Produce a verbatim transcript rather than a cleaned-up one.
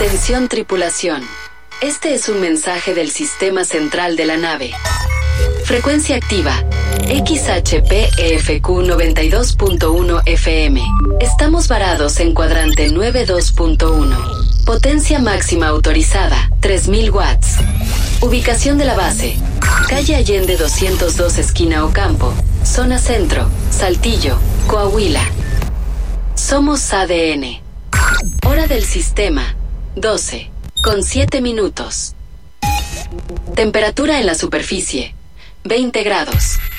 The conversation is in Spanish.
Atención tripulación. Este es un mensaje del sistema central de la nave. Frecuencia activa. X H P E F Q noventa y dos punto uno F M. Estamos varados en cuadrante noventa y dos punto uno. Potencia máxima autorizada, tres mil watts. Ubicación de la base. Calle Allende doscientos dos esquina Ocampo. Zona Centro, Saltillo, Coahuila. Somos A D N. Hora del sistema, doce, con siete minutos. Temperatura en la superficie, veinte grados.